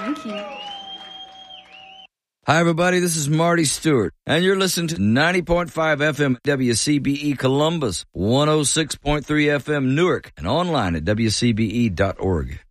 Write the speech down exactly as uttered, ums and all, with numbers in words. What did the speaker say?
Thank you. Hi, everybody. This is Marty Stewart, and you're listening to ninety point five F M W C B E Columbus, one oh six point three F M Newark, and online at W C B E dot org.